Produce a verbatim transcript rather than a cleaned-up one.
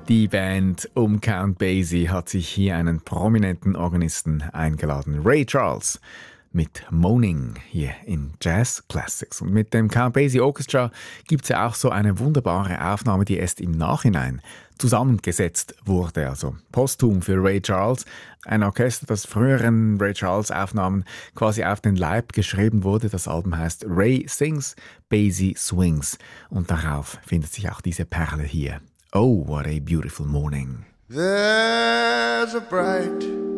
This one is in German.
Die Band um Count Basie hat sich hier einen prominenten Organisten eingeladen, Ray Charles, mit Moaning hier in Jazz Classics. Und mit dem Count Basie Orchestra gibt es ja auch so eine wunderbare Aufnahme, die erst im Nachhinein zusammengesetzt wurde, also posthum für Ray Charles. Ein Orchester, das früheren Ray Charles Aufnahmen quasi auf den Leib geschrieben wurde. Das Album heißt Ray Sings, Basie Swings. Und darauf findet sich auch diese Perle hier. Oh, what a beautiful morning. There's a bright